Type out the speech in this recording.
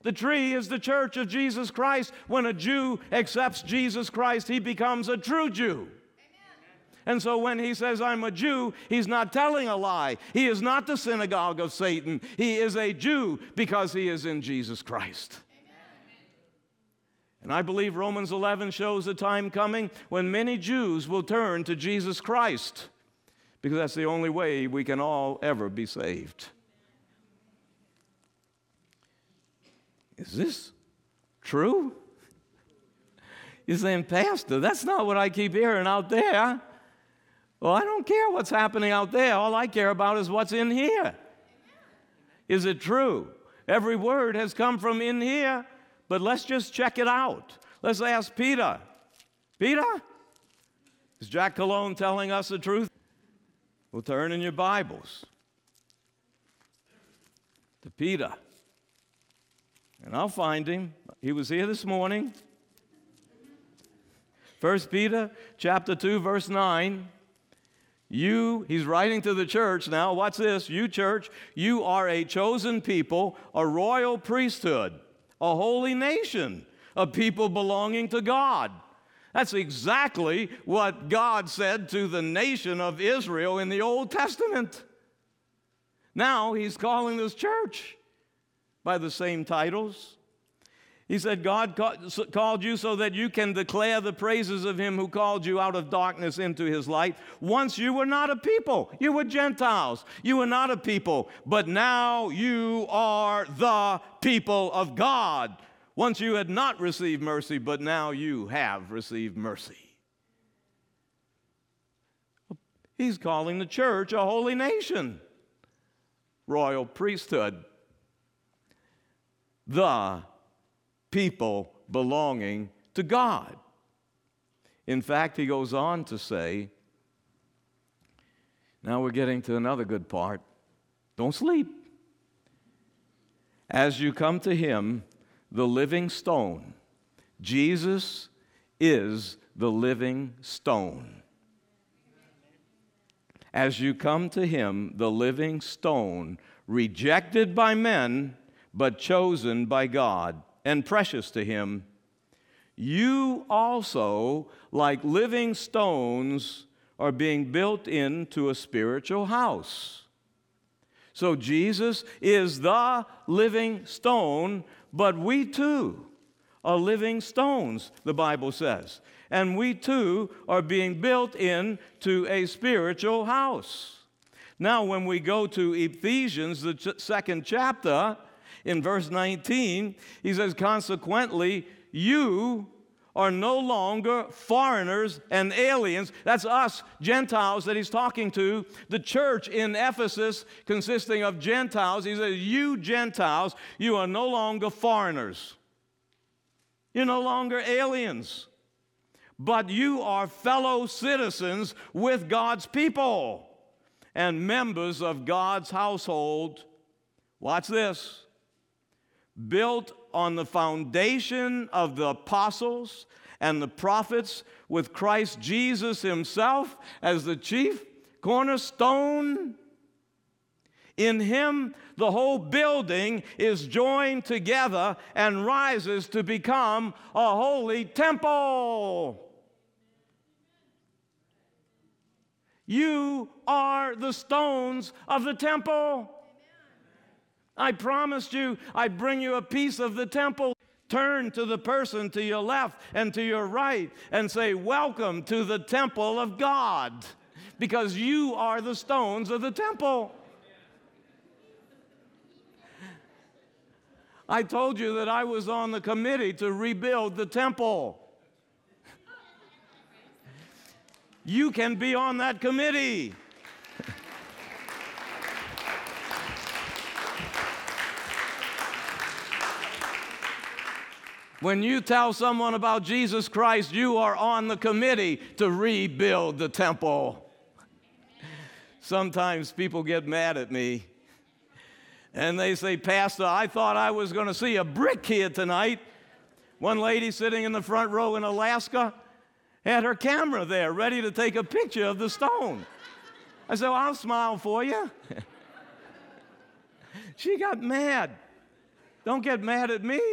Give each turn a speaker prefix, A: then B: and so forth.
A: The tree is the church of Jesus Christ. When a Jew accepts Jesus Christ, he becomes a true Jew. And so when he says, I'm a Jew, he's not telling a lie. He is not the synagogue of Satan. He is a Jew because he is in Jesus Christ. And I believe Romans 11 shows a time coming when many Jews will turn to Jesus Christ, because that's the only way we can all ever be saved. Is this true? You're saying, Pastor, that's not what I keep hearing out there. Well, I don't care what's happening out there. All I care about is what's in here. Is it true? Every word has come from in here, but let's just check it out. Let's ask Peter. Peter, is Jack Cologne telling us the truth? Well, turn in your Bibles to Peter. And I'll find him. He was here this morning. 1 Peter chapter 2, verse 9. He's writing to the church now. What's this? You church, you are a chosen people, a royal priesthood, a holy nation, a people belonging to God. That's exactly what God said to the nation of Israel in the Old Testament. Now he's calling this church by the same titles. He said, God called you so that you can declare the praises of him who called you out of darkness into his light. Once you were not a people. You were Gentiles. You were not a people. But now you are the people of God. Once you had not received mercy, but now you have received mercy. He's calling the church a holy nation, royal priesthood, the people belonging to God. In fact, he goes on to say, now we're getting to another good part. Don't sleep. As you come to him, the living stone. Jesus is the living stone. As you come to him, the living stone, rejected by men, but chosen by God and precious to him, you also, like living stones, are being built into a spiritual house. So Jesus is the living stone, but we too are living stones, the Bible says. And we too are being built into a spiritual house. Now, when we go to Ephesians, the second chapter, in verse 19, he says, consequently, you are no longer foreigners and aliens. That's us, Gentiles, that he's talking to. The church in Ephesus, consisting of Gentiles, he says, you Gentiles, you are no longer foreigners. You're no longer aliens. But you are fellow citizens with God's people and members of God's household. Watch this. Built on the foundation of the apostles and the prophets, with Christ Jesus himself as the chief cornerstone. In him, the whole building is joined together and rises to become a holy temple. You are the stones of the temple. I promised you I'd bring you a piece of the temple. Turn to the person to your left and to your right and say, welcome to the temple of God, because you are the stones of the temple. I told you that I was on the committee to rebuild the temple. You can be on that committee. When you tell someone about Jesus Christ, you are on the committee to rebuild the temple. Sometimes people get mad at me, and they say, Pastor, I thought I was going to see a brick here tonight. One lady sitting in the front row in Alaska had her camera there ready to take a picture of the stone. I said, well, I'll smile for you. She got mad. Don't get mad at me.